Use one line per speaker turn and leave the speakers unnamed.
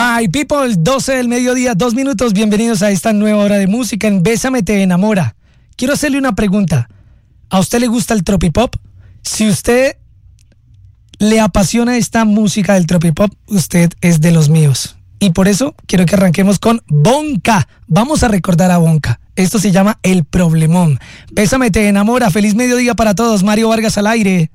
My people, 12 del mediodía, 2 minutos. Bienvenidos a esta nueva hora de música en Bésame te enamora. Quiero hacerle una pregunta. ¿A usted le gusta el tropipop? Si usted le apasiona esta música del tropipop, usted es de los míos. Y por eso quiero que arranquemos con Bonka. Vamos a recordar a Bonka. Esto se llama El Problemón. Bésame te enamora. Feliz mediodía para todos. Mario Vargas al aire.